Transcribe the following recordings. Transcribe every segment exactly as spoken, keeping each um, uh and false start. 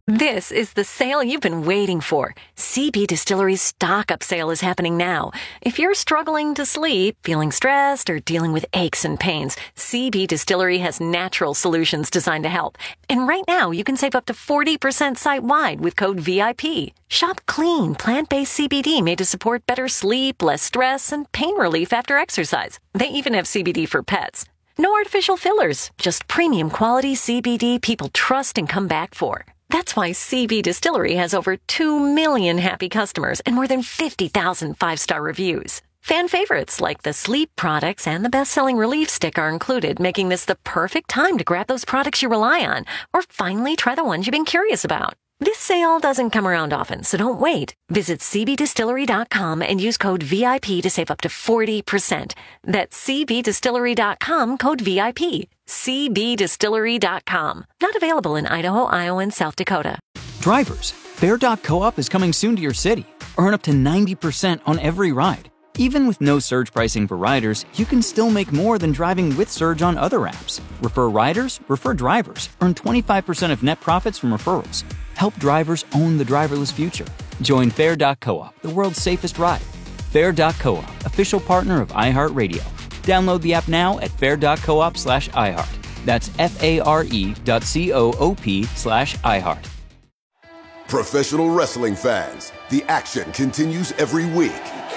This is the sale you've been waiting for. C B Distillery's stock up sale is happening now. If you're struggling to sleep, feeling stressed, or dealing with aches and pains, C B Distillery has natural solutions designed to help. And right now, you can save up to forty percent site-wide with code V I P. Shop clean, plant-based C B D made to support better sleep, less stress, and pain relief after exercise. They even have C B D for pets. No artificial fillers, just premium quality C B D people trust and come back for. That's why C B Distillery has over two million happy customers and more than fifty thousand five-star reviews. Fan favorites like the sleep products and the best-selling relief stick are included, making this the perfect time to grab those products you rely on or finally try the ones you've been curious about. This sale doesn't come around often, so don't wait. Visit C B distillery dot com and use code V I P to save up to forty percent. That's C B distillery dot com, code V I P. C B distillery dot com. Not available in Idaho, Iowa, and South Dakota. Drivers, Fair dot Co-op is coming soon to your city. Earn up to ninety percent on every ride. Even with no surge pricing for riders, you can still make more than driving with Surge on other apps. Refer riders, refer drivers. Earn twenty-five percent of net profits from referrals. Help drivers own the driverless future. Join Fair dot Co-op, the world's safest ride. Fair dot Co-op, official partner of iHeartRadio. Download the app now at fair dot coop slash iHeart. That's F-A-R-E dot C-O-O-P slash iHeart. Professional wrestling fans, the action continues every week.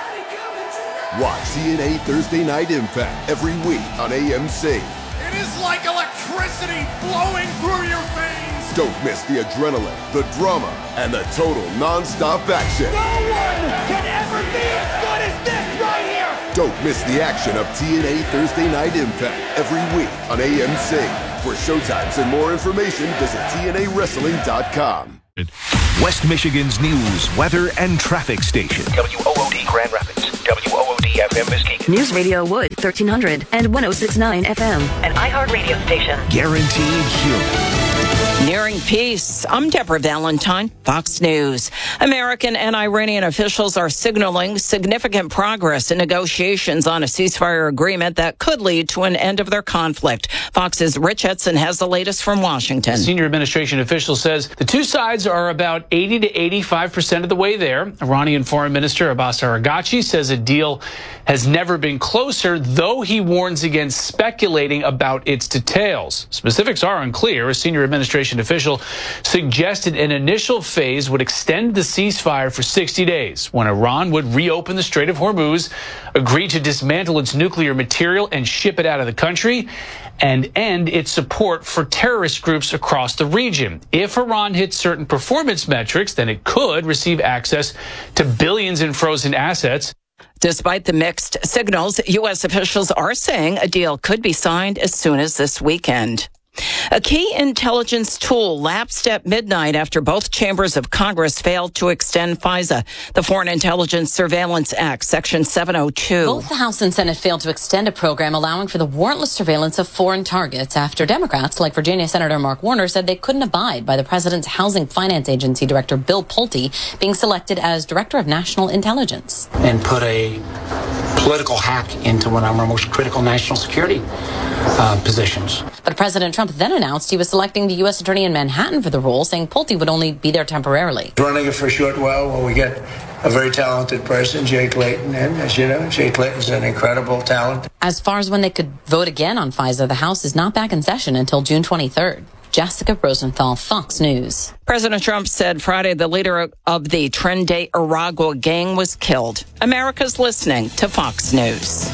Watch T N A Thursday Night Impact every week on A M C. It is like electricity flowing through your veins. Don't miss the adrenaline, the drama, and the total non-stop action. No one can ever be as good as this right here. Don't miss the action of T N A Thursday Night Impact every week on A M C. For showtimes and more information, visit T N A wrestling dot com. West Michigan's news, weather, and traffic station. W O O D Grand Rapids. W O O D F M Muskegon. News Radio Wood, thirteen hundred and one oh six point nine F M. An iHeart radio station. Guaranteed human. Nearing peace. I'm Deborah Valentine, Fox News. American and Iranian officials are signaling significant progress in negotiations on a ceasefire agreement that could lead to an end of their conflict. Fox's Rich Edson has the latest from Washington. A senior administration official says the two sides are about eighty to eighty-five percent of the way there. Iranian Foreign Minister Abbas Araghchi says a deal has never been closer, though he warns against speculating about its details. Specifics are unclear. A senior administration official suggested an initial phase would extend the ceasefire for sixty days, when Iran would reopen the Strait of Hormuz, agree to dismantle its nuclear material and ship it out of the country, and end its support for terrorist groups across the region. If Iran hits certain performance metrics, then it could receive access to billions in frozen assets. Despite the mixed signals, U S officials are saying a deal could be signed as soon as this weekend. A key intelligence tool lapsed at midnight after both chambers of Congress failed to extend FISA, the Foreign Intelligence Surveillance Act, Section seven oh two. Both the House and Senate failed to extend a program allowing for the warrantless surveillance of foreign targets after Democrats, like Virginia Senator Mark Warner, said they couldn't abide by the president's Housing Finance Agency Director Bill Pulte being selected as Director of National Intelligence. And put a political hack into one of our most critical national security uh, positions. But President Trump then announced he was selecting the U S attorney in Manhattan for the role, saying Pulte would only be there temporarily. Running it for a short while while we get a very talented person, Jay Clayton, and as you know, Jay Clayton's an incredible talent. As far as when they could vote again on FISA, the House is not back in session until June twenty-third. Jessica Rosenthal, Fox News. President Trump said Friday the leader of the Tren de Aragua gang was killed. America's listening to Fox News.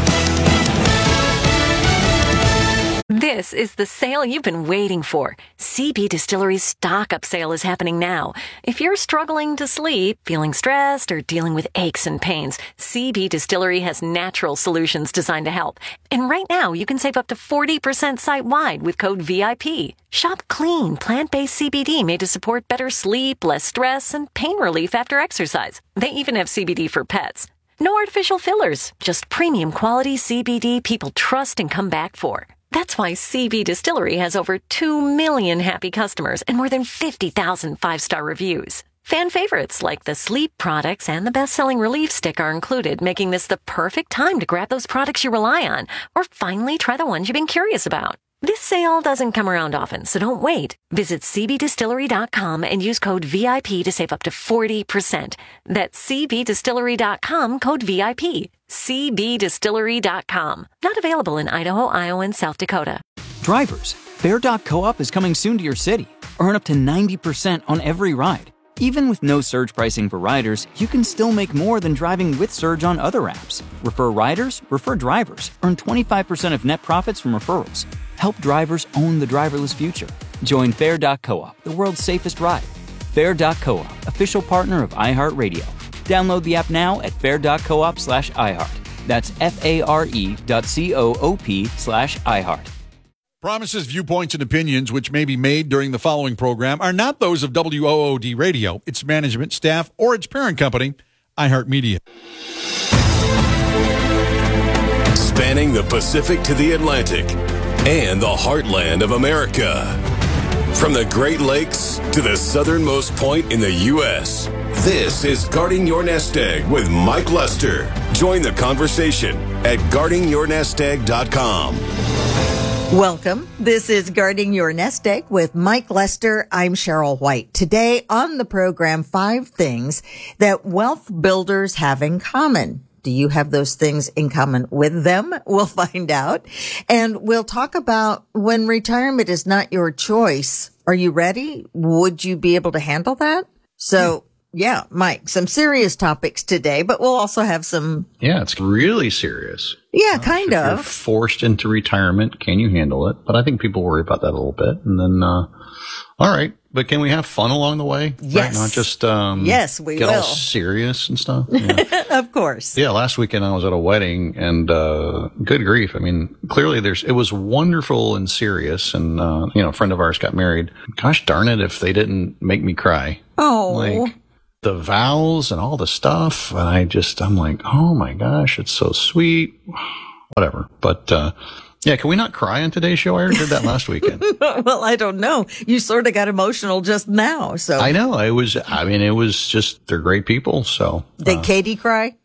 This is the sale you've been waiting for. C B Distillery's stock up sale is happening now. If you're struggling to sleep, feeling stressed, or dealing with aches and pains, C B Distillery has natural solutions designed to help. And right now, you can save up to forty percent site-wide with code V I P. Shop clean, plant-based C B D made to support better sleep, less stress, and pain relief after exercise. They even have C B D for pets. No artificial fillers, just premium quality C B D people trust and come back for. That's why C B Distillery has over two million happy customers and more than fifty thousand five-star reviews. Fan favorites like the sleep products and the best-selling relief stick are included, making this the perfect time to grab those products you rely on or finally try the ones you've been curious about. This sale doesn't come around often, so don't wait. Visit c b distillery dot com and use code V I P to save up to forty percent. That's c b distillery dot com, code V I P. c b distillery dot com. Not available in Idaho, Iowa, and South Dakota. Drivers, Fair dot Co-op is coming soon to your city. Earn up to ninety percent on every ride. Even with no surge pricing for riders, you can still make more than driving with Surge on other apps. Refer riders, refer drivers. Earn twenty-five percent of net profits from referrals. Help drivers own the driverless future. Join Fair dot Co-op, the world's safest ride. Fair dot Co-op, official partner of iHeartRadio. Download the app now at fair dot coop slash iHeart. That's F-A-R-E dot C-O-O-P slash iHeart. Promises, viewpoints, and opinions which may be made during the following program are not those of W O O D Radio, its management, staff, or its parent company, iHeartMedia. Spanning the Pacific to the Atlantic and the heartland of America. From the Great Lakes to the southernmost point in the U S, this is Guarding Your Nest Egg with Mike Lester. Join the conversation at guarding your nest egg dot com. Welcome. This is Guarding Your Nest Egg with Mike Lester. I'm Cheryl White. Today on the program, five things that wealth builders have in common. Do you have those things in common with them? We'll find out. And we'll talk about when retirement is not your choice. Are you ready? Would you be able to handle that? So, yeah, Mike, some serious topics today, but we'll also have some. Yeah, it's really serious. Yeah, kind if of. You're forced into retirement. Can you handle it? But I think people worry about that a little bit. And then, uh, all right. But can we have fun along the way? Yes. Right? Not just, um, yes, we get will. all serious and stuff. Yeah. Of course. Yeah. Last weekend I was at a wedding and, uh, good grief. I mean, clearly there's, it was wonderful and serious. And, uh, you know, a friend of ours got married. Gosh darn it if they didn't make me cry. Oh. Like, the vows and all the stuff. And I just, I'm like, oh my gosh, it's so sweet. Whatever. But, uh, yeah, can we not cry on today's show? I already did that last weekend. Well, I don't know. You sort of got emotional just now. So I know. I was, I mean, it was just, they're great people. So did uh, Katie cry?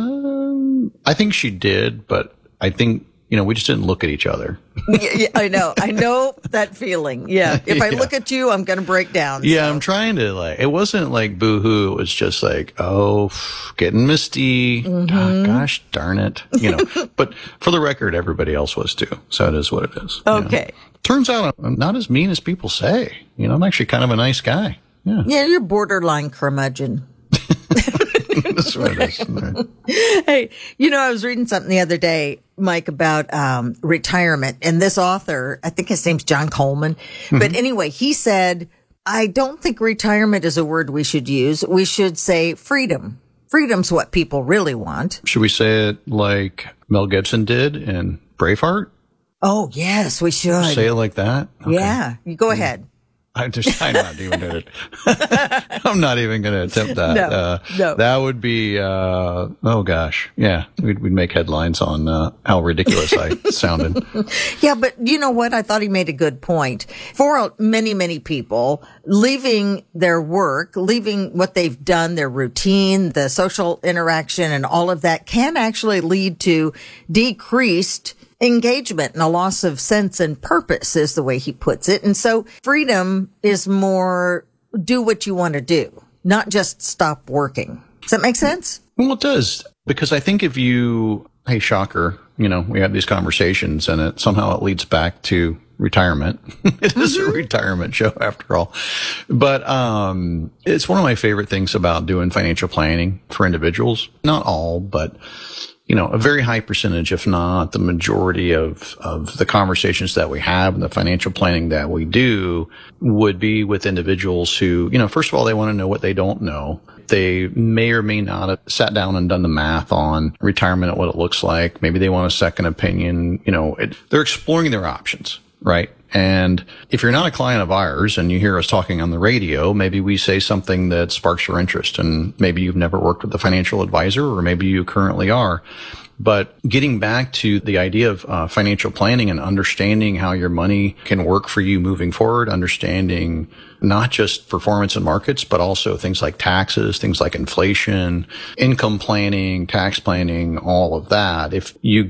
Um, I think she did, but I think, you know, we just didn't look at each other. yeah, yeah, I know. I know that feeling. Yeah. If I Yeah. look at you, I'm going to break down. Yeah, so. I'm trying to like, it wasn't like boo-hoo. It was just like, oh, pff, getting misty. Mm-hmm. Oh, gosh darn it. You know, but for the record, everybody else was too. So it is what it is. you Okay. know. Turns out I'm not as mean as people say. You know, I'm actually kind of a nice guy. Yeah. Yeah, you're borderline curmudgeon. That's what it is. Hey, you know, I was reading something the other day, Mike, about um retirement. And this author, I think his name's John Coleman. Mm-hmm. But anyway, he said, I don't think retirement is a word we should use. We should say freedom. Freedom's what people really want. Should we say it like Mel Gibson did in Braveheart? Oh, yes, we should. Say it like that? Okay. Yeah. You go ahead. I just, I'm not even going to, I'm not even going to attempt that. No, uh, no. That would be, uh, oh gosh. Yeah. We'd, we'd make headlines on, uh, how ridiculous I sounded. Yeah, but you know what? I thought he made a good point. For many, many people, leaving their work, leaving what they've done, their routine, the social interaction and all of that can actually lead to decreased engagement and a loss of sense and purpose is the way he puts it. And so freedom is more do what you want to do, not just stop working. Does that make sense? Well, it does. Because I think if you, hey, shocker, you know, we have these conversations and it somehow it leads back to retirement. It is a retirement show after all. But, um, it's one of my favorite things about doing financial planning for individuals. Not all, but you know, a very high percentage, if not the majority of, of the conversations that we have and the financial planning that we do would be with individuals who, you know, first of all, they want to know what they don't know. They may or may not have sat down and done the math on retirement and what it looks like. Maybe they want a second opinion. You know, it, they're exploring their options, right? And if you're not a client of ours and you hear us talking on the radio, maybe we say something that sparks your interest, and maybe you've never worked with a financial advisor, or maybe you currently are. But getting back to the idea of uh, financial planning and understanding how your money can work for you moving forward, understanding not just performance in markets, but also things like taxes, things like inflation, income planning, tax planning, all of that. If you get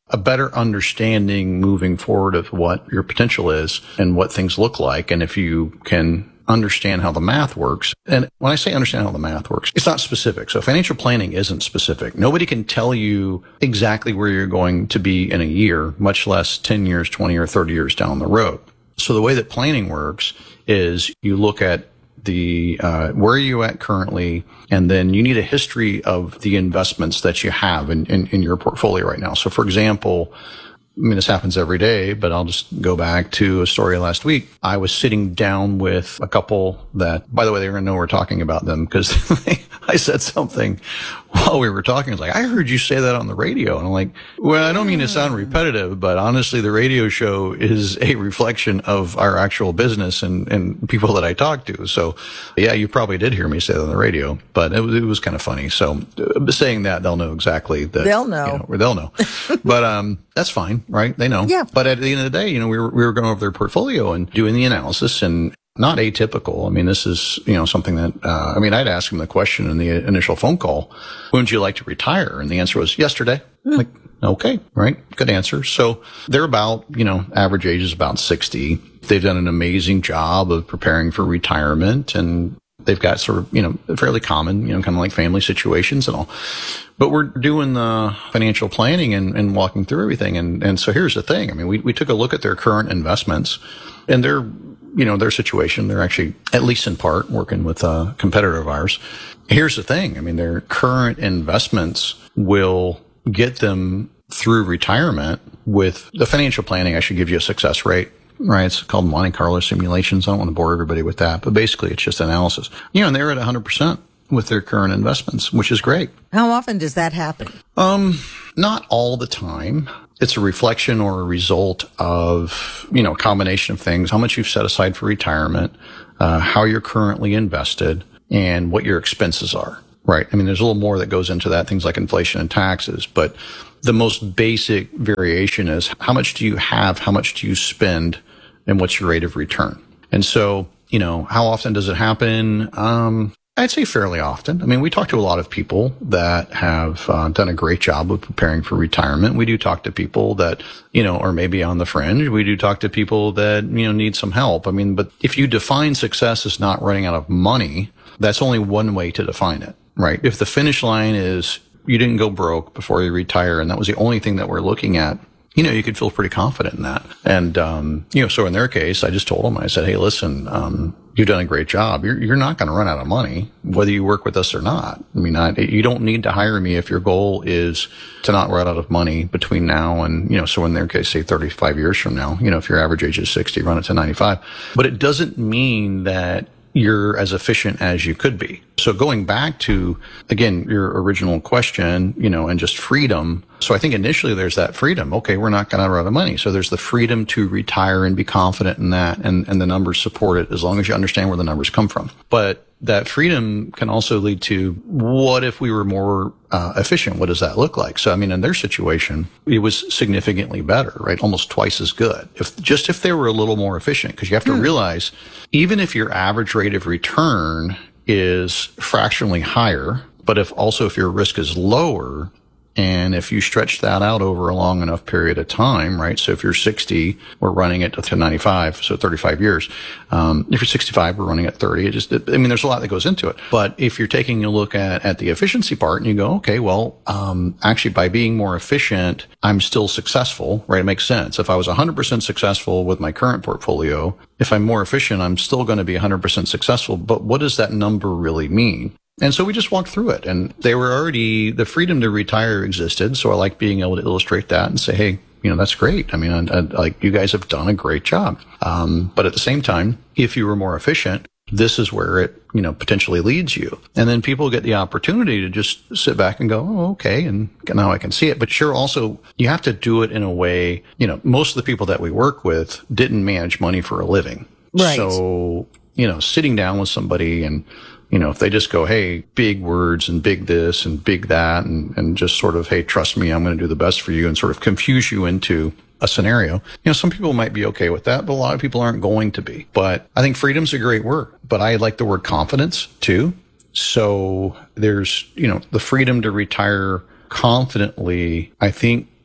a better understanding moving forward of what your potential is and what things look like. And if you can understand how the math works. And when I say understand how the math works, it's not specific. So financial planning isn't specific. Nobody can tell you exactly where you're going to be in a year, much less ten years, twenty or thirty years down the road. So the way that planning works is you look at the, uh, where are you at currently? And then you need a history of the investments that you have in, in, in your portfolio right now. So for example, I mean, this happens every day, but I'll just go back to a story last week. I was sitting down with a couple that, by the way, they were going to know we're talking about them because I said something while we were talking. I was like, I heard you say that on the radio. And I'm like, well, I don't mean to sound repetitive, but honestly, the radio show is a reflection of our actual business and, and people that I talk to. So yeah, you probably did hear me say that on the radio, but it was, it was kind of funny. So uh, saying that, they'll know exactly that. They'll know. You know, or they'll know. But, um, that's fine, right? They know. Yeah. But at the end of the day, you know, we were, we were going over their portfolio and doing the analysis, and not atypical. I mean, this is, you know, something that, uh, I mean, I'd ask them the question in the initial phone call, when would you like to retire? And the answer was yesterday. Mm. Like, okay, right. Good answer. So they're about, you know, average age is about sixty. They've done an amazing job of preparing for retirement, and they've got sort of, you know, fairly common, you know, kind of like family situations and all. But we're doing the financial planning and, and walking through everything. And, and so here's the thing. I mean, we, we took a look at their current investments and their, you know, their situation. They're actually, at least in part, working with a competitor of ours. Here's the thing. I mean, their current investments will get them through retirement with the financial planning. I should give you a success rate. Right. It's called Monte Carlo simulations. I don't want to bore everybody with that, but basically it's just analysis. You know, and they're at one hundred percent with their current investments, which is great. How often does that happen? Um, not all the time. It's a reflection or a result of, you know, a combination of things, how much you've set aside for retirement, uh, how you're currently invested, and what your expenses are. Right. I mean, there's a little more that goes into that, things like inflation and taxes, but the most basic variation is how much do you have, how much do you spend, and what's your rate of return? And so, you know, how often does it happen? Um, I'd say fairly often. I mean, we talk to a lot of people that have uh, done a great job of preparing for retirement. We do talk to people that, you know, are maybe on the fringe. We do talk to people that, you know, need some help. I mean, but if you define success as not running out of money, that's only one way to define it, right? If the finish line is you didn't go broke before you retire, and that was the only thing that we're looking at, you know, you could feel pretty confident in that. And, um, you know, so in their case, I just told them, I said, hey, listen, um, you've done a great job. You're, you're not going to run out of money, whether you work with us or not. I mean, I, you don't need to hire me if your goal is to not run out of money between now and, you know, so in their case, say thirty-five years from now, you know, if your average age is sixty, run it to ninety-five. But it doesn't mean that you're as efficient as you could be. So going back to, again, your original question, you know, and just freedom. So I think initially there's that freedom. Okay, we're not going to run out of money. So there's the freedom to retire and be confident in that, and, and the numbers support it as long as you understand where the numbers come from. But that freedom can also lead to, what if we were more uh, efficient? What does that look like? So, I mean, in their situation, it was significantly better, right? Almost twice as good. If just if they were a little more efficient, because you have to hmm. realize, even if your average rate of return is fractionally higher, but if also if your risk is lower, and if you stretch that out over a long enough period of time, right? So if you're sixty, we're running it to ninety-five, so thirty-five years. Um, if you're sixty-five, we're running at thirty. It just, it, I mean, there's a lot that goes into it. But if you're taking a look at, at the efficiency part and you go, okay, well, um, actually by being more efficient, I'm still successful, right? It makes sense. If I was one hundred percent successful with my current portfolio, if I'm more efficient, I'm still going to be one hundred percent successful. But what does that number really mean? And so we just walked through it, and they were already, the freedom to retire existed. So I like being able to illustrate that and say, hey, you know, that's great. I mean, I, I, like you guys have done a great job. Um, but at the same time, if you were more efficient, this is where it, you know, potentially leads you. And then people get the opportunity to just sit back and go, oh, okay. And now I can see it. But sure, also, you have to do it in a way, you know, most of the people that we work with didn't manage money for a living. Right. So, you know, sitting down with somebody and, you know, if they just go, hey, big words and big this and big that, and, and just sort of, hey, trust me, I'm going to do the best for you, and sort of confuse you into a scenario. You know, some people might be okay with that, but a lot of people aren't going to be. But I think freedom's a great word, but I like the word confidence too. So there's, you know, the freedom to retire confidently, I think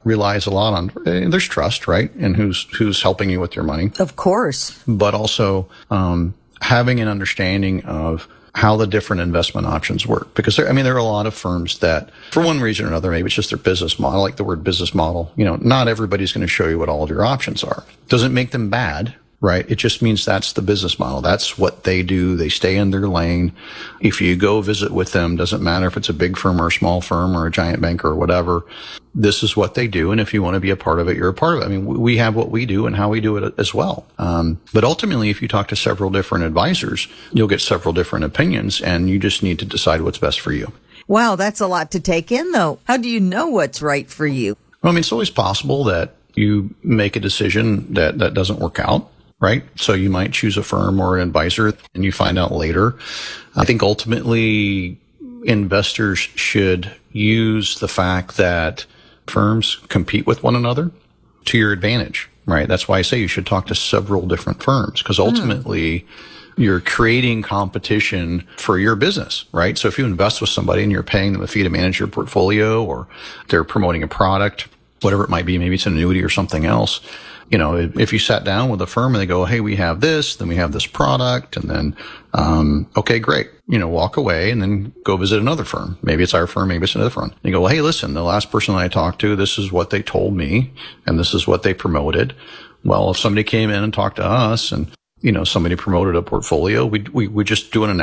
relies a lot on, uh, there's trust, right? And who's, who's helping you with your money. Of course. But also, um, having an understanding of how the different investment options work. Because there, I mean, there are a lot of firms that, for one reason or another, maybe it's just their business model, like the word business model, you know, not everybody's going to show you what all of your options are. Doesn't make them bad, right? It just means that's the business model. That's what they do. They stay in their lane. If you go visit with them, doesn't matter if it's a big firm or a small firm or a giant bank or whatever, this is what they do. And if you want to be a part of it, you're a part of it. I mean, we have what we do and how we do it as well. Um, but ultimately, if you talk to several different advisors, you'll get several different opinions, and you just need to decide what's best for you. Wow, that's a lot to take in, though. How do you know what's right for you? Well, I mean, it's always possible that you make a decision that, that doesn't work out. Right? So you might choose a firm or an advisor and you find out later. I think ultimately investors should use the fact that firms compete with one another to your advantage, right? That's why I say you should talk to several different firms, because ultimately mm. you're creating competition for your business, right? So if you invest with somebody and you're paying them a fee to manage your portfolio, or they're promoting a product, whatever it might be, maybe it's an annuity or something else. You know, if you sat down with a firm and they go, hey, we have this, then we have this product, and then, um, okay, great. You know, walk away and then go visit another firm. Maybe it's our firm, maybe it's another firm. And you go, well, hey, listen, the last person I talked to, this is what they told me, and this is what they promoted. Well, if somebody came in and talked to us and, you know, somebody promoted a portfolio, we we we just do an analysis.